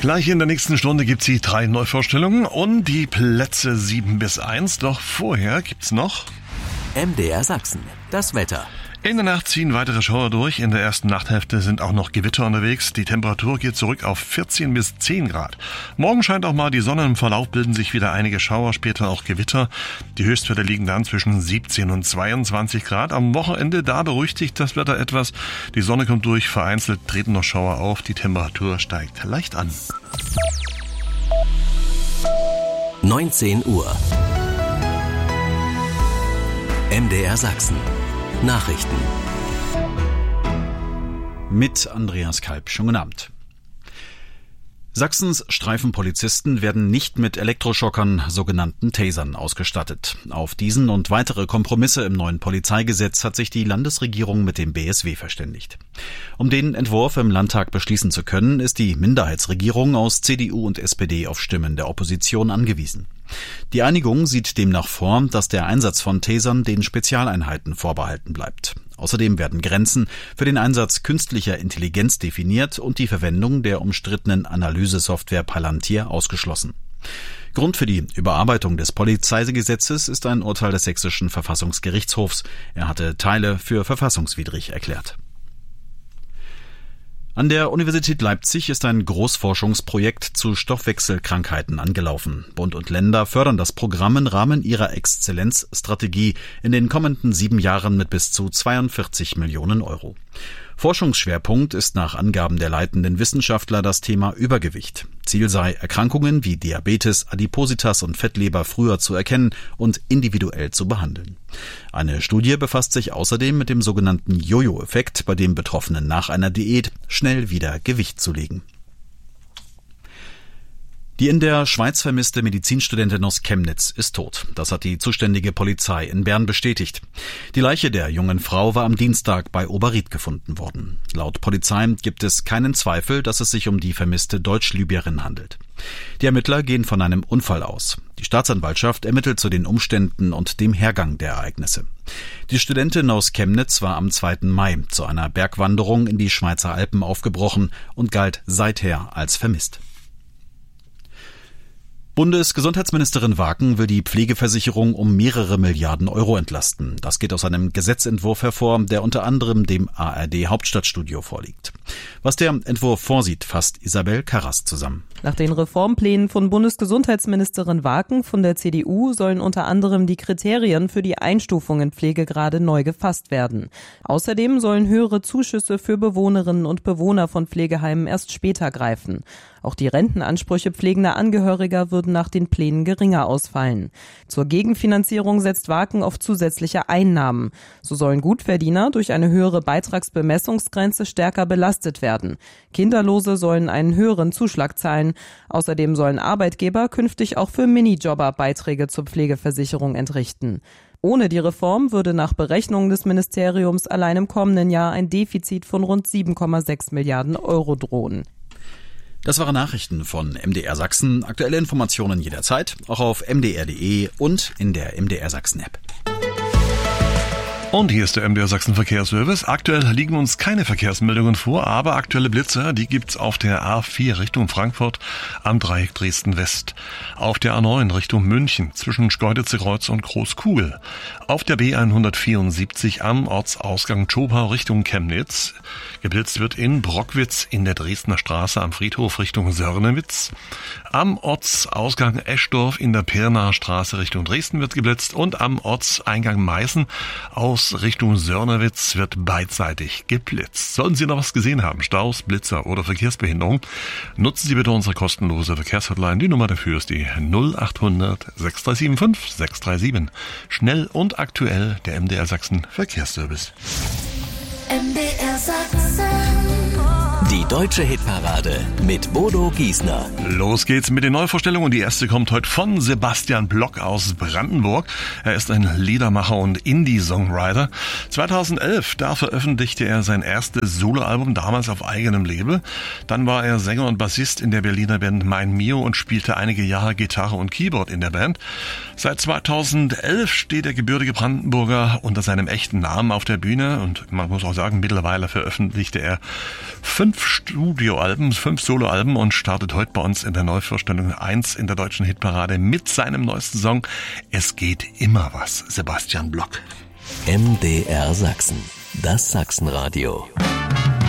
Gleich in der nächsten Stunde gibt's die 3 Neuvorstellungen und die Plätze 7 bis 1. Doch vorher gibt's noch MDR Sachsen, das Wetter. In der Nacht ziehen weitere Schauer durch. In der ersten Nachthälfte sind auch noch Gewitter unterwegs. Die Temperatur geht zurück auf 14 bis 10 Grad. Morgen scheint auch mal die Sonne. Im Verlauf bilden sich wieder einige Schauer, später auch Gewitter. Die Höchstwerte liegen dann zwischen 17 und 22 Grad. Am Wochenende, da beruhigt sich das Wetter etwas. Die Sonne kommt durch, vereinzelt treten noch Schauer auf. Die Temperatur steigt leicht an. 19 Uhr. MDR Sachsen. Nachrichten. Mit Andreas Kalb. Schönen guten Abend. Sachsens Streifenpolizisten werden nicht mit Elektroschockern, sogenannten Tasern, ausgestattet. Auf diesen und weitere Kompromisse im neuen Polizeigesetz hat sich die Landesregierung mit dem BSW verständigt. Um den Entwurf im Landtag beschließen zu können, ist die Minderheitsregierung aus CDU und SPD auf Stimmen der Opposition angewiesen. Die Einigung sieht demnach vor, dass der Einsatz von Tasern den Spezialeinheiten vorbehalten bleibt. Außerdem werden Grenzen für den Einsatz künstlicher Intelligenz definiert und die Verwendung der umstrittenen Analysesoftware Palantir ausgeschlossen. Grund für die Überarbeitung des Polizeigesetzes ist ein Urteil des Sächsischen Verfassungsgerichtshofs. Er hatte Teile für verfassungswidrig erklärt. An der Universität Leipzig ist ein Großforschungsprojekt zu Stoffwechselkrankheiten angelaufen. Bund und Länder fördern das Programm im Rahmen ihrer Exzellenzstrategie in den kommenden 7 Jahren mit bis zu 42 Millionen Euro. Forschungsschwerpunkt ist nach Angaben der leitenden Wissenschaftler das Thema Übergewicht. Ziel sei, Erkrankungen wie Diabetes, Adipositas und Fettleber früher zu erkennen und individuell zu behandeln. Eine Studie befasst sich außerdem mit dem sogenannten Jojo-Effekt, bei dem Betroffenen nach einer Diät schnell wieder Gewicht zulegen. Die in der Schweiz vermisste Medizinstudentin aus Chemnitz ist tot. Das hat die zuständige Polizei in Bern bestätigt. Die Leiche der jungen Frau war am Dienstag bei Oberried gefunden worden. Laut Polizei gibt es keinen Zweifel, dass es sich um die vermisste Deutsch-Libyerin handelt. Die Ermittler gehen von einem Unfall aus. Die Staatsanwaltschaft ermittelt zu den Umständen und dem Hergang der Ereignisse. Die Studentin aus Chemnitz war am 2. Mai zu einer Bergwanderung in die Schweizer Alpen aufgebrochen und galt seither als vermisst. Bundesgesundheitsministerin Waken will die Pflegeversicherung um mehrere Milliarden Euro entlasten. Das geht aus einem Gesetzentwurf hervor, der unter anderem dem ARD Hauptstadtstudio vorliegt. Was der Entwurf vorsieht, fasst Isabel Karras zusammen. Nach den Reformplänen von Bundesgesundheitsministerin Waken von der CDU sollen unter anderem die Kriterien für die Einstufung in Pflegegrade neu gefasst werden. Außerdem sollen höhere Zuschüsse für Bewohnerinnen und Bewohner von Pflegeheimen erst später greifen. Auch die Rentenansprüche pflegender Angehöriger würden nach den Plänen geringer ausfallen. Zur Gegenfinanzierung setzt Waken auf zusätzliche Einnahmen. So sollen Gutverdiener durch eine höhere Beitragsbemessungsgrenze stärker belastet werden. Kinderlose sollen einen höheren Zuschlag zahlen. Außerdem sollen Arbeitgeber künftig auch für Minijobber Beiträge zur Pflegeversicherung entrichten. Ohne die Reform würde nach Berechnungen des Ministeriums allein im kommenden Jahr ein Defizit von rund 7,6 Milliarden Euro drohen. Das waren Nachrichten von MDR Sachsen. Aktuelle Informationen jederzeit, auch auf mdr.de und in der MDR Sachsen-App. Und hier ist der MDR Sachsen Verkehrsservice. Aktuell liegen uns keine Verkehrsmeldungen vor, aber aktuelle Blitzer, die gibt's auf der A4 Richtung Frankfurt am Dreieck Dresden West. Auf der A9 Richtung München zwischen Schkeuditze-Kreuz und Großkugel. Auf der B174 am Ortsausgang Tschopau Richtung Chemnitz. Geblitzt wird in Brockwitz in der Dresdner Straße am Friedhof Richtung Sörnewitz. Am Ortsausgang Eschdorf in der Pirnaer Straße Richtung Dresden wird geblitzt und am Ortseingang Meißen aus Richtung Sörnewitz wird beidseitig geblitzt. Sollten Sie noch was gesehen haben, Staus, Blitzer oder Verkehrsbehinderung, nutzen Sie bitte unsere kostenlose Verkehrshotline. Die Nummer dafür ist die 0800 6375 637. Schnell und aktuell der MDR Sachsen Verkehrsservice. MDR Sachsen. Die deutsche Hitparade mit Bodo Giesner. Los geht's mit den Neuvorstellungen. Die erste kommt heute von Sebastian Block aus Brandenburg. Er ist ein Liedermacher und Indie-Songwriter. 2011, da veröffentlichte er sein erstes Soloalbum, damals auf eigenem Label. Dann war er Sänger und Bassist in der Berliner Band Mein Mio und spielte einige Jahre Gitarre und Keyboard in der Band. Seit 2011 steht der gebürtige Brandenburger unter seinem echten Namen auf der Bühne und man muss auch sagen, mittlerweile veröffentlichte er 5 5 Studioalben, 5 Soloalben und startet heute bei uns in der Neuvorstellung 1 in der deutschen Hitparade mit seinem neuesten Song Es geht immer was, Sebastian Block. MDR Sachsen, das Sachsenradio.